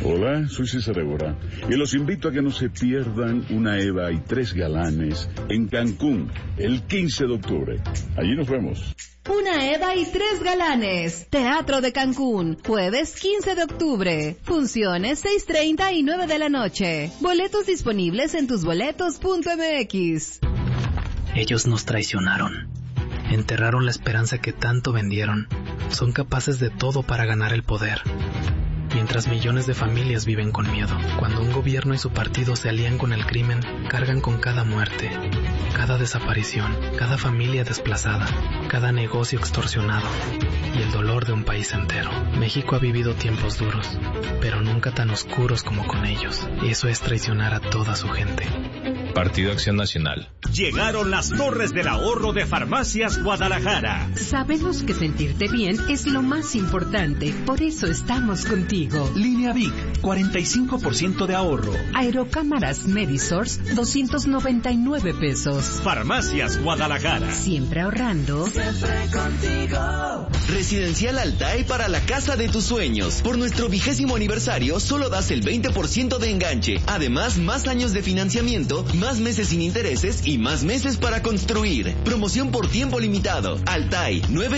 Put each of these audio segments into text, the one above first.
Hola, soy César Évora y los invito a que no se pierdan una Eva y 3 galanes en Cancún el 15 de octubre. Allí nos vemos. Una Eva y 3 galanes. Teatro de Cancún, jueves 15 de octubre. Funciones 6:30 y 9 de la noche. Boletos disponibles en tusboletos.mx. Ellos nos traicionaron. Enterraron la esperanza que tanto vendieron. Son capaces de todo para ganar el poder. Mientras millones de familias viven con miedo. Cuando un gobierno y su partido se alían con el crimen, cargan con cada muerte, cada desaparición, cada familia desplazada, cada negocio extorsionado y el dolor de un país entero. México ha vivido tiempos duros, pero nunca tan oscuros como con ellos. Y eso es traicionar a toda su gente. Partido Acción Nacional. Llegaron las torres del ahorro de Farmacias Guadalajara. Sabemos que sentirte bien es lo más importante, por eso estamos contigo. Línea Vic, 45% de ahorro. Aerocámaras Medisource, 299 pesos. Farmacias Guadalajara. Siempre ahorrando. Siempre contigo. Residencial Altay para la casa de tus sueños. Por nuestro 20º aniversario, solo das el 20% de enganche. Además, más años de financiamiento, más meses sin intereses y más meses para construir. Promoción por tiempo limitado. Altay,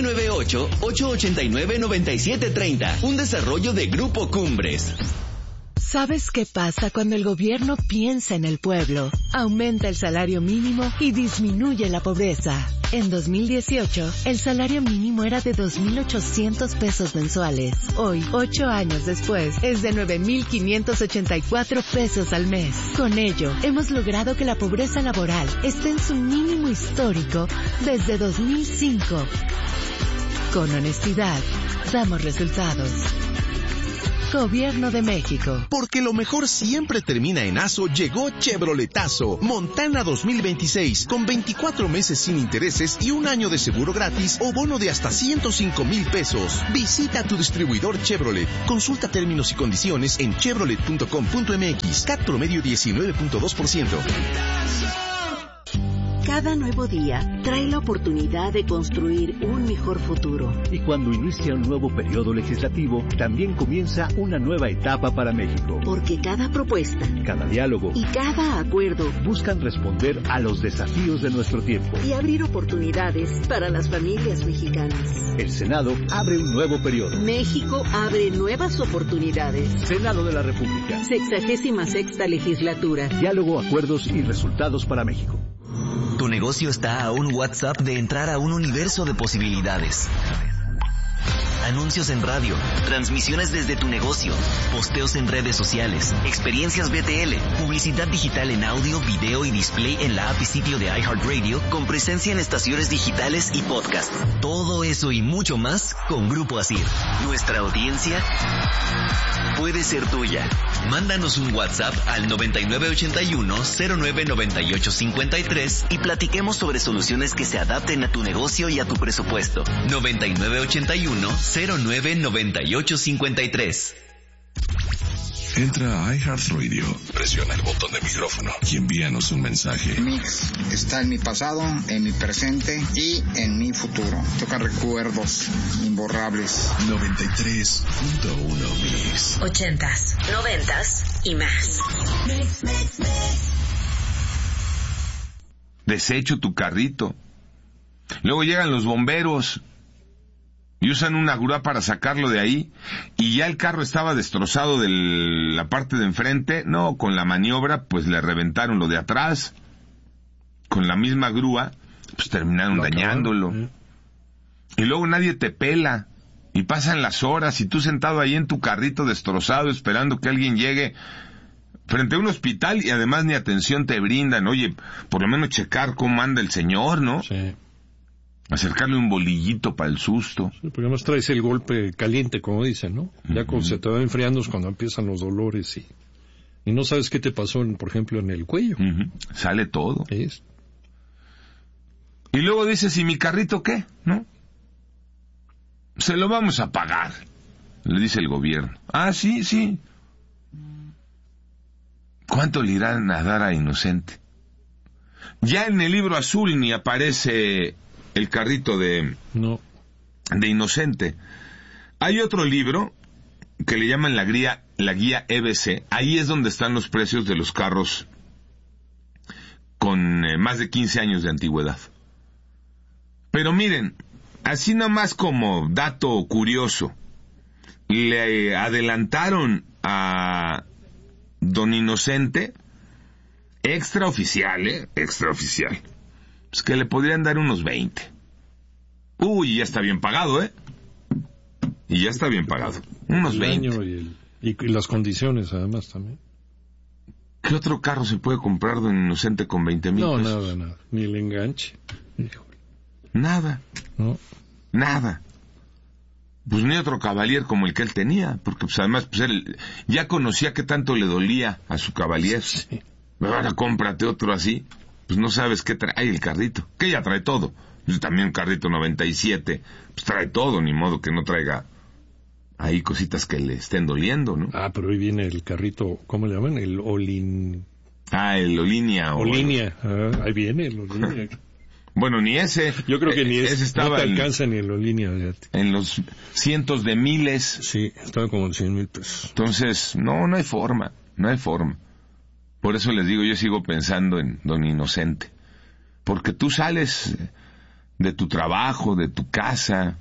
998-889-9730. Un desarrollo de Grupo Cumbres. ¿Sabes qué pasa cuando el gobierno piensa en el pueblo? Aumenta el salario mínimo y disminuye la pobreza. En 2018, el salario mínimo era de 2,800 pesos mensuales. Hoy, 8 años después, es de 9,584 pesos al mes. Con ello, hemos logrado que la pobreza laboral esté en su mínimo histórico desde 2005. Con honestidad, damos resultados. Gobierno de México. Porque lo mejor siempre termina en ASO, llegó Chevroletazo. Montana 2026, con 24 meses sin intereses y un año de seguro gratis o bono de hasta 105,000 pesos. Visita tu distribuidor Chevrolet. Consulta términos y condiciones en chevrolet.com.mx. CAT promedio 19.2%. Cada nuevo día trae la oportunidad de construir un mejor futuro. Y cuando inicia un nuevo periodo legislativo, también comienza una nueva etapa para México. Porque cada propuesta, cada diálogo y cada acuerdo buscan responder a los desafíos de nuestro tiempo y abrir oportunidades para las familias mexicanas. El Senado abre un nuevo periodo. México abre nuevas oportunidades. Senado de la República. 66ª legislatura. Diálogo, acuerdos y resultados para México. Tu negocio está a un WhatsApp de entrar a un universo de posibilidades. Anuncios en radio, transmisiones desde tu negocio, posteos en redes sociales, experiencias BTL, publicidad digital en audio, video y display en la app y sitio de iHeartRadio, con presencia en estaciones digitales y podcast. Todo eso y mucho más con Grupo Asir. Nuestra audiencia puede ser tuya. Mándanos un WhatsApp al 9981-099853 y platiquemos sobre soluciones que se adapten a tu negocio y a tu presupuesto. 9981-099853. Entra a iHeartRadio, presiona el botón de micrófono y envíanos un mensaje. Mix está en mi pasado, en mi presente y en mi futuro. Toca recuerdos imborrables. 93.1 Mix. 80s, 90s y más. Mix, mix, mix. Desecho tu carrito. Luego llegan los bomberos y usan una grúa para sacarlo de ahí, y ya el carro estaba destrozado de la parte de enfrente. No, con la maniobra pues le reventaron lo de atrás. Con la misma grúa pues terminaron dañándolo. Y luego nadie te pela y pasan las horas y tú sentado ahí en tu carrito destrozado esperando que alguien llegue frente a un hospital y además ni atención te brindan. Oye, por lo menos checar cómo anda el señor, ¿no? Sí. Acercarle un bolillito para el susto. Sí, porque además traes el golpe caliente, como dicen, ¿no? Ya cuando se te va enfriando es cuando empiezan los dolores y no sabes qué te pasó, por ejemplo, en el cuello. Sale todo. Es. Y luego dices, ¿y mi carrito qué? ¿No? Se lo vamos a pagar, le dice el gobierno. Ah, sí, sí. ¿Cuánto le irán a dar a Inocente? Ya en el libro azul ni aparece el carrito de Inocente. Hay otro libro que le llaman la la guía EBC, ahí es donde están los precios de los carros con más de 15 años de antigüedad. Pero miren, así nomás como dato curioso, le adelantaron a don Inocente, extraoficial, pues que le podrían dar unos 20. Uy, ya está bien pagado, Y ya está bien pagado. Unos 20. Y las condiciones, además, también. ¿Qué otro carro se puede comprar don Inocente con 20,000 pesos? Nada. Ni el enganche. Nada. No. Nada. Pues ni otro Cavalier como el que él tenía, porque pues además pues él ya conocía qué tanto le dolía a su Cavalier. Sí. Ahora cómprate otro así, pues no sabes qué trae el carrito, que ya trae todo. Pues también un carrito 97, pues trae todo, ni modo que no traiga ahí cositas que le estén doliendo, ¿no? Ah, pero hoy viene el carrito, ¿cómo le llaman? El Olin... Ah, el Olinia. Olinia, ahí viene el Olinia. Bueno, ni ese. Yo creo que ni ese estaba no te alcanza ni el Olinia. En los cientos de miles. Sí, estaba como en 100,000 pesos. Entonces, no hay forma. Por eso les digo, yo sigo pensando en don Inocente. Porque tú sales de tu trabajo, de tu casa,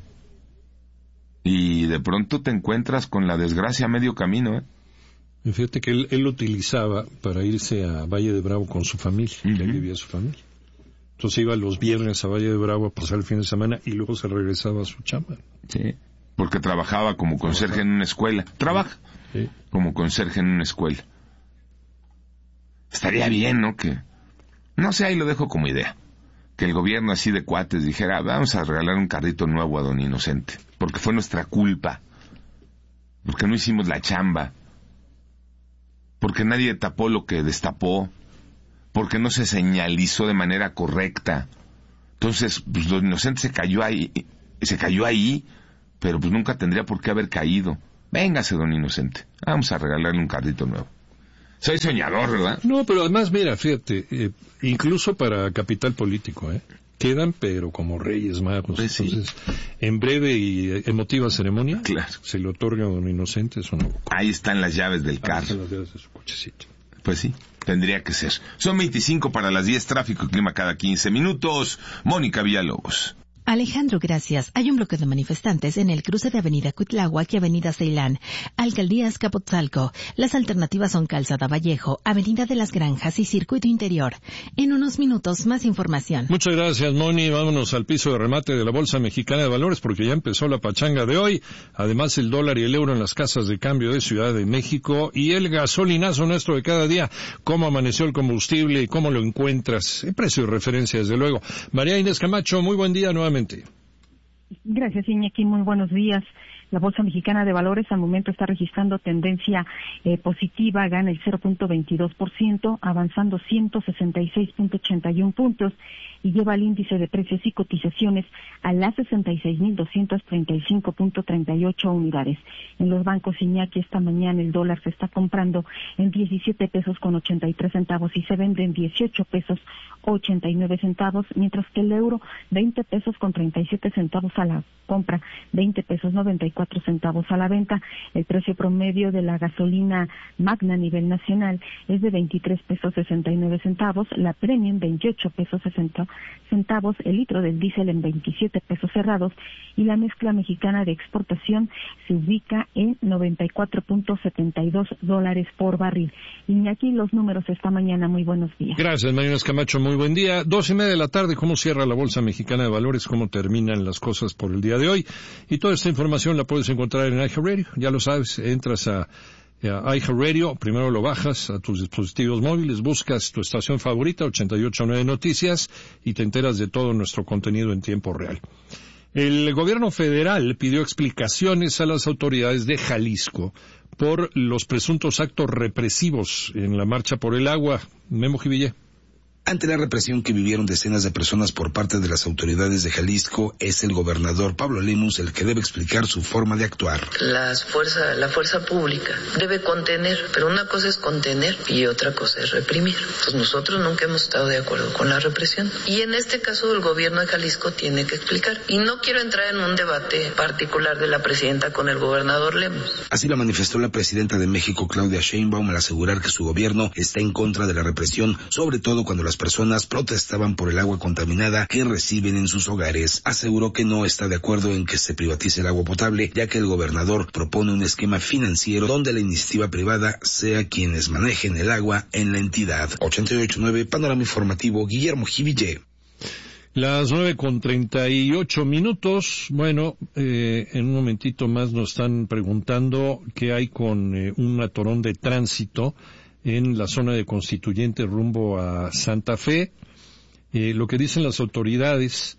y de pronto te encuentras con la desgracia a medio camino, Y fíjate que él lo utilizaba para irse a Valle de Bravo con su familia. Uh-huh. Él vivía su familia. Entonces iba los viernes a Valle de Bravo a pasar el fin de semana y luego se regresaba a su chamba. Sí, porque trabajaba como conserje en una escuela. Trabaja como conserje en una escuela. Estaría bien, ¿no? Que, no sé, ahí lo dejo como idea. Que el gobierno así de cuates dijera, vamos a regalar un carrito nuevo a don Inocente. Porque fue nuestra culpa. Porque no hicimos la chamba. Porque nadie tapó lo que destapó. Porque no se señalizó de manera correcta. Entonces, pues don Inocente se cayó ahí, pero pues nunca tendría por qué haber caído. Véngase, don Inocente, vamos a regalarle un carrito nuevo. Soy soñador, ¿verdad? No, pero además, mira, fíjate, incluso para capital político, quedan, pero como reyes magos. Pues entonces, sí. En breve y emotiva ceremonia, claro, se le otorga a don Inocente su nuevo coche. Ahí están las llaves del carro. Están las llaves de su cochecito. Pues sí, tendría que ser. Son 25 para las 10, tráfico y clima cada 15 minutos. Mónica Villalobos. Alejandro, gracias. Hay un bloque de manifestantes en el cruce de Avenida Cuitláhuac y Avenida Ceilán, Alcaldía Azcapotzalco. Las alternativas son Calzada Vallejo, Avenida de las Granjas y Circuito Interior. En unos minutos, más información. Muchas gracias, Moni. Vámonos al piso de remate de la Bolsa Mexicana de Valores porque ya empezó la pachanga de hoy. Además, el dólar y el euro en las casas de cambio de Ciudad de México y el gasolinazo nuestro de cada día. ¿Cómo amaneció el combustible y cómo lo encuentras? El precio de referencia, desde luego. María Inés Camacho, muy buen día nuevamente. Gracias, Iñaki. Muy buenos días. La Bolsa Mexicana de Valores al momento está registrando tendencia positiva, gana el 0.22%, avanzando 166.81 puntos y lleva el índice de precios y cotizaciones a las 66.235.38 unidades. En los bancos, Iñaki, esta mañana el dólar se está comprando en 17 pesos con 83 centavos y se vende en 18 pesos 89 centavos, mientras que el euro 20 pesos con 37 centavos a la compra, 20 pesos 94 centavos a la venta. El precio promedio de la gasolina magna a nivel nacional es de 23 pesos 69 centavos, la premium 28 pesos 60 centavos, el litro del diésel en 27 pesos cerrados y la mezcla mexicana de exportación se ubica en $94.72 por barril. Iñaki, los números esta mañana. Muy buenos días. Gracias, María Camacho. Muy buen día. 2:30 de la tarde. ¿Cómo cierra la Bolsa Mexicana de Valores? ¿Cómo terminan las cosas por el día de hoy? Y toda esta información la puedes encontrar en iHeartRadio. Ya lo sabes, entras a iHeartRadio, primero lo bajas a tus dispositivos móviles, buscas tu estación favorita, 88.9 Noticias, y te enteras de todo nuestro contenido en tiempo real. El gobierno federal pidió explicaciones a las autoridades de Jalisco por los presuntos actos represivos en la marcha por el agua. Memo Jivillé. Ante la represión que vivieron decenas de personas por parte de las autoridades de Jalisco, es el gobernador Pablo Lemus el que debe explicar su forma de actuar. La fuerza pública debe contener, pero una cosa es contener y otra cosa es reprimir. Entonces nosotros nunca hemos estado de acuerdo con la represión. Y en este caso el gobierno de Jalisco tiene que explicar. Y no quiero entrar en un debate particular de la presidenta con el gobernador Lemus. Así lo manifestó la presidenta de México, Claudia Sheinbaum, al asegurar que su gobierno está en contra de la represión, sobre todo cuando las personas protestaban por el agua contaminada que reciben en sus hogares. Aseguró que no está de acuerdo en que se privatice el agua potable, ya que el gobernador propone un esquema financiero donde la iniciativa privada sea quienes manejen el agua en la entidad. 88.9 Panorama Informativo, Guillermo Jiville. Las 9:38. Bueno, en un momentito más nos están preguntando qué hay con un atorón de tránsito en la zona de Constituyente rumbo a Santa Fe. Lo que dicen las autoridades,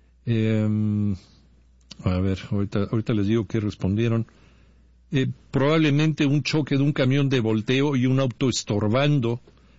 a ver, ahorita les digo que respondieron. Probablemente un choque de un camión de volteo y un auto estorbando.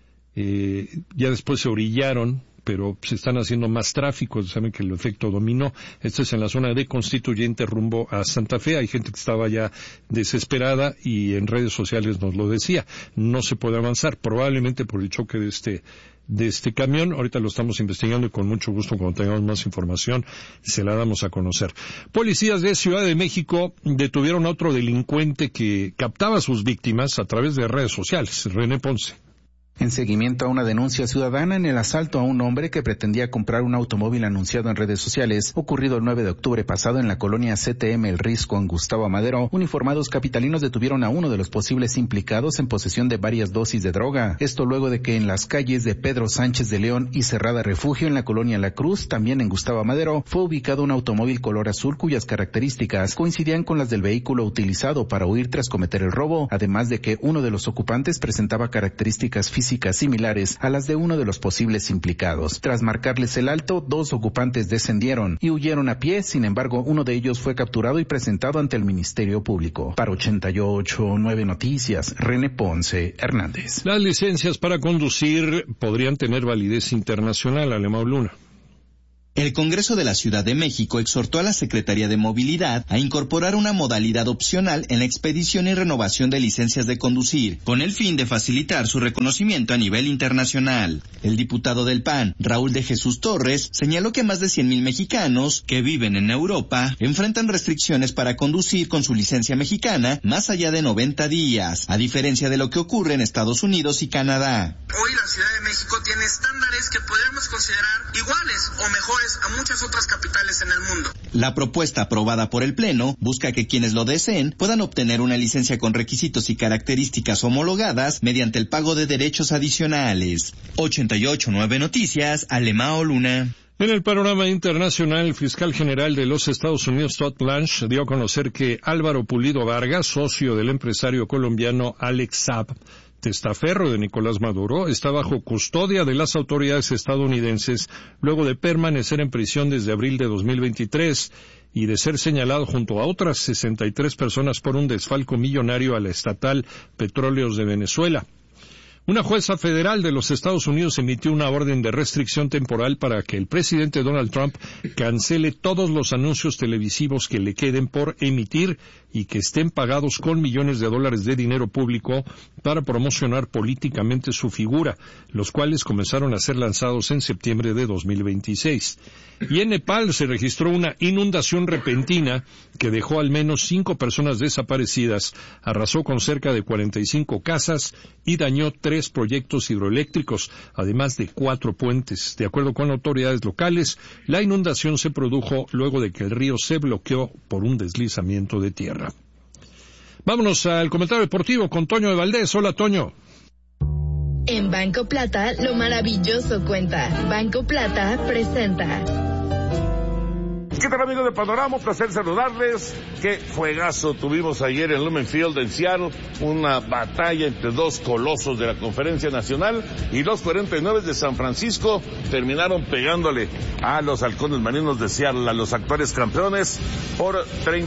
Ya después se orillaron, pero se están haciendo más tráfico, saben que el efecto dominó. Esto es en la zona de Constituyente rumbo a Santa Fe. Hay gente que estaba ya desesperada y en redes sociales nos lo decía. No se puede avanzar, probablemente por el choque de este camión. Ahorita lo estamos investigando y con mucho gusto, cuando tengamos más información, se la damos a conocer. Policías de Ciudad de México detuvieron a otro delincuente que captaba a sus víctimas a través de redes sociales. René Ponce. En seguimiento a una denuncia ciudadana en el asalto a un hombre que pretendía comprar un automóvil anunciado en redes sociales, ocurrido el 9 de octubre pasado en la colonia CTM El Risco en Gustavo Madero, uniformados capitalinos detuvieron a uno de los posibles implicados en posesión de varias dosis de droga. Esto luego de que en las calles de Pedro Sánchez de León y Cerrada Refugio en la colonia La Cruz, también en Gustavo Madero, fue ubicado un automóvil color azul cuyas características coincidían con las del vehículo utilizado para huir tras cometer el robo, además de que uno de los ocupantes presentaba características físicas similares a las de uno de los posibles implicados. Tras marcarles el alto, dos ocupantes descendieron y huyeron a pie. Sin embargo, uno de ellos fue capturado y presentado ante el Ministerio Público. Para 88.9 Noticias, René Ponce Hernández. Las licencias para conducir podrían tener validez internacional, Alemão Luna. El Congreso de la Ciudad de México exhortó a la Secretaría de Movilidad a incorporar una modalidad opcional en la expedición y renovación de licencias de conducir, con el fin de facilitar su reconocimiento a nivel internacional. El diputado del PAN, Raúl de Jesús Torres, señaló que más de 100,000 mexicanos que viven en Europa enfrentan restricciones para conducir con su licencia mexicana más allá de 90 días, a diferencia de lo que ocurre en Estados Unidos y Canadá. Hoy la Ciudad de México tiene estándares que podemos considerar iguales o mejores a muchas otras capitales en el mundo. La propuesta aprobada por el Pleno busca que quienes lo deseen puedan obtener una licencia con requisitos y características homologadas mediante el pago de derechos adicionales. 88.9 Noticias, Alemão Luna. En el panorama internacional, el fiscal general de los Estados Unidos, Todd Blanche, dio a conocer que Álvaro Pulido Vargas, socio del empresario colombiano Alex Saab, testaferro de Nicolás Maduro, está bajo custodia de las autoridades estadounidenses luego de permanecer en prisión desde abril de 2023 y de ser señalado junto a otras 63 personas por un desfalco millonario a la estatal Petróleos de Venezuela. Una jueza federal de los Estados Unidos emitió una orden de restricción temporal para que el presidente Donald Trump cancele todos los anuncios televisivos que le queden por emitir y que estén pagados con millones de dólares de dinero público para promocionar políticamente su figura, los cuales comenzaron a ser lanzados en septiembre de 2026. Y en Nepal se registró una inundación repentina que dejó al menos 5 personas desaparecidas, arrasó con cerca de 45 casas y dañó 3 proyectos hidroeléctricos, además de 4 puentes. De acuerdo con autoridades locales, la inundación se produjo luego de que el río se bloqueó por un deslizamiento de tierra. Vámonos al comentario deportivo con Toño de Valdés. Hola, Toño. En Banco Plata, lo maravilloso cuenta. Banco Plata presenta. ¿Qué tal, amigos de Panorama? Un placer saludarles. Qué juegazo tuvimos ayer en Lumen Field en Seattle. Una batalla entre dos colosos de la Conferencia Nacional, y los 49 de San Francisco terminaron pegándole a los Halcones Marinos de Seattle, a los actuales campeones, por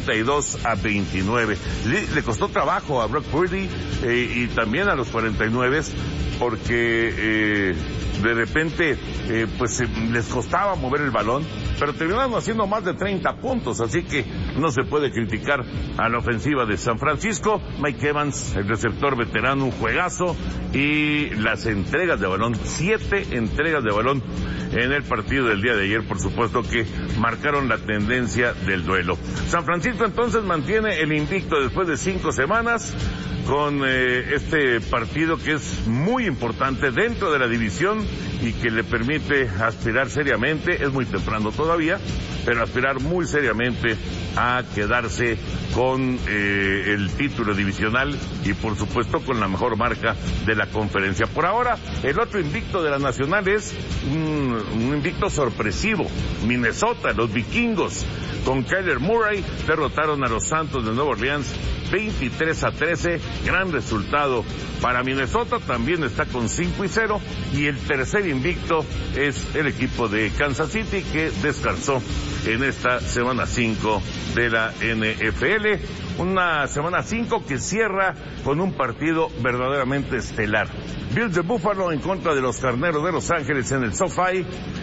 32-29. Le costó trabajo a Brock Purdy y también a los 49, porque de repente pues les costaba mover el balón, pero terminaron haciendo más de 30 puntos, así que no se puede criticar a la ofensiva de San Francisco. Mike Evans, el receptor veterano, un juegazo, y las entregas de balón, 7 entregas de balón en el partido del día de ayer, por supuesto que marcaron la tendencia del duelo. San Francisco entonces mantiene el invicto después de 5 semanas con este partido que es muy importante dentro de la división y que le permite aspirar seriamente, es muy temprano todavía, pero aspirar muy seriamente a quedarse con el título divisional y por supuesto con la mejor marca de la conferencia. Por ahora, el otro invicto de la nacional es un invicto sorpresivo, Minnesota, los vikingos, con Kyler Murray, derrotaron a los Santos de Nueva Orleans 23-13, gran resultado para Minnesota, también está con 5-0, y el tercer invicto es el equipo de Kansas City, que descansó en esta semana 5 de la NFL, una semana 5 que cierra con un partido verdaderamente estelar. Bills de Buffalo en contra de los Carneros de Los Ángeles en el SoFi.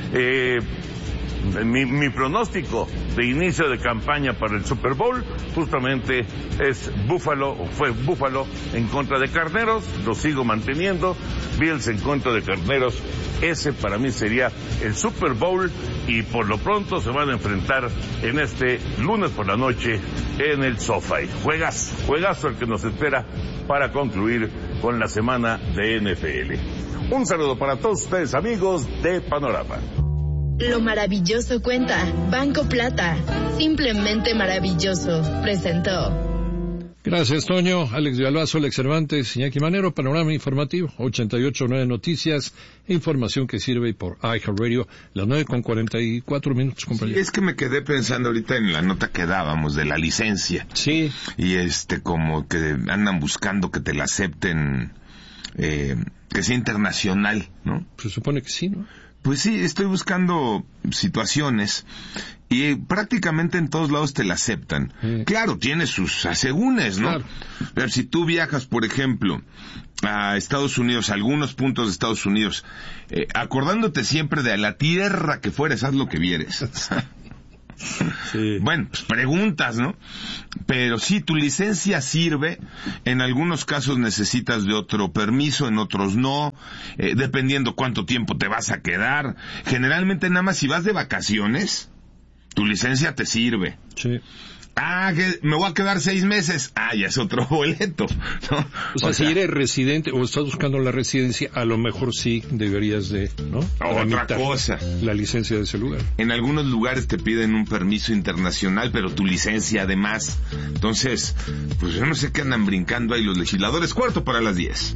Mi pronóstico de inicio de campaña para el Super Bowl justamente es fue Buffalo en contra de Carneros, lo sigo manteniendo, Bills en contra de Carneros, ese para mí sería el Super Bowl, y por lo pronto se van a enfrentar en este lunes por la noche en el SoFi. Juegazo el que nos espera para concluir con la semana de NFL. Un saludo para todos ustedes, amigos de Panorama. Lo maravilloso cuenta. Banco Plata. Simplemente maravilloso. Presentó. Gracias, Toño. Alex Villalbazo, Alex Cervantes, Iñaki Manero, Panorama Informativo, 88.9 Noticias, información que sirve por iHeartRadio, las 9:44, compañero. Sí, es que me quedé pensando ahorita en la nota que dábamos de la licencia. Sí. Y como que andan buscando que te la acepten, que sea internacional, ¿no? Se supone que sí, ¿no? Pues sí, estoy buscando situaciones y prácticamente en todos lados te la aceptan. Claro, tiene sus asegúnes, ¿no? Claro. Pero si tú viajas, por ejemplo, a Estados Unidos, a algunos puntos de Estados Unidos, acordándote siempre de a la tierra que fueres, haz lo que vieres. Sí. Bueno, pues preguntas, ¿no? Pero sí, tu licencia sirve. En algunos casos necesitas de otro permiso, en otros no, dependiendo cuánto tiempo te vas a quedar. Generalmente nada más si vas de vacaciones, tu licencia te sirve. Sí. Que me voy a quedar 6 meses. Ya es otro boleto, ¿no? O sea, si eres residente o estás buscando la residencia, a lo mejor sí deberías de, ¿no? Otra cosa. La licencia de ese lugar. En algunos lugares te piden un permiso internacional, pero tu licencia además. Entonces, pues yo no sé qué andan brincando ahí los legisladores. 9:45.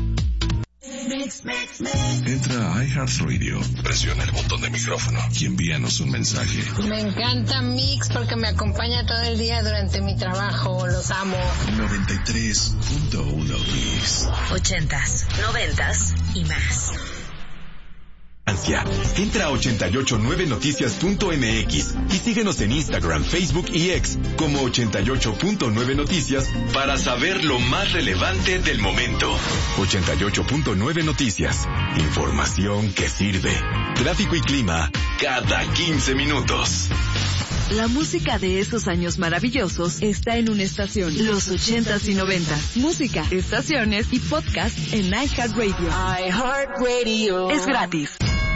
Entra a iHeartRadio, presiona el botón de micrófono y envíanos un mensaje. Me encanta Mix porque me acompaña todo el día durante mi trabajo, los amo. 93.1 Mix. 80s, 90s y más. Entra a 889noticias.mx y síguenos en Instagram, Facebook y X como 88.9 Noticias para saber lo más relevante del momento. 88.9 Noticias. Información que sirve. Tráfico y clima cada 15 minutos. La música de esos años maravillosos está en una estación. Los 80s y 90s. Música, estaciones y podcast en iHeartRadio. iHeartRadio. Es gratis.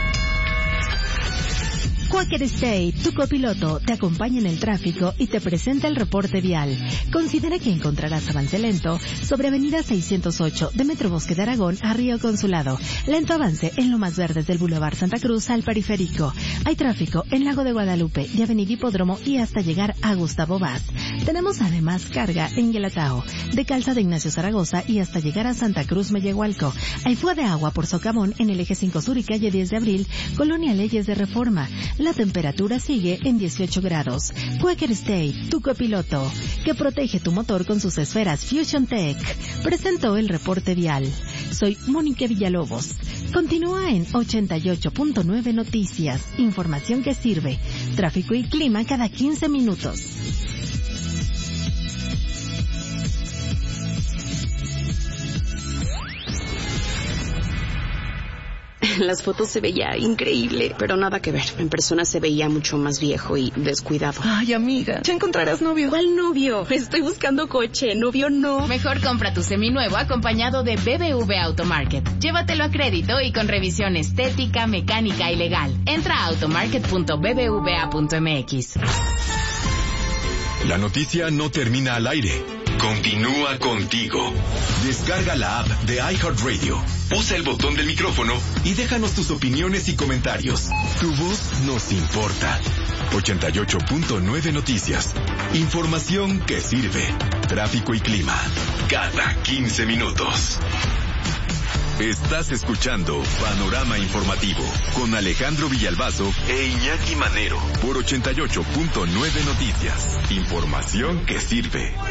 Quaker State, tu copiloto, te acompaña en el tráfico y te presenta el reporte vial. Considera que encontrarás avance lento sobre Avenida 608 de Metro Bosque de Aragón a Río Consulado. Lento avance en Lomas Verdes del Boulevard Santa Cruz al Periférico. Hay tráfico en Lago de Guadalupe, de Avenida Hipódromo y hasta llegar a Gustavo Vaz. Tenemos además carga en Guelatao, de Calzada Ignacio Zaragoza y hasta llegar a Santa Cruz Mellehualco. Hay fuga de agua por Socavón en el eje 5 Sur y calle 10 de Abril, Colonia Leyes de Reforma. La temperatura sigue en 18 grados. Quaker State, tu copiloto, que protege tu motor con sus esferas Fusion Tech, presentó el reporte vial. Soy Mónica Villalobos. Continúa en 88.9 Noticias. Información que sirve. Tráfico y clima cada 15 minutos. En las fotos se veía increíble, pero nada que ver. En persona se veía mucho más viejo y descuidado. Ay, amiga, ya encontrarás novio. ¿Cuál novio? Estoy buscando coche, novio no. Mejor compra tu seminuevo acompañado de BBVA Automarket. Llévatelo a crédito y con revisión estética, mecánica y legal. Entra a automarket.bbva.mx. La noticia no termina al aire. Continúa contigo. Descarga la app de iHeartRadio. Usa el botón del micrófono y déjanos tus opiniones y comentarios. Tu voz nos importa. 88.9 Noticias. Información que sirve. Tráfico y clima. Cada 15 minutos. Estás escuchando Panorama Informativo con Alejandro Villalbazo e Iñaki Manero por 88.9 Noticias. Información que sirve.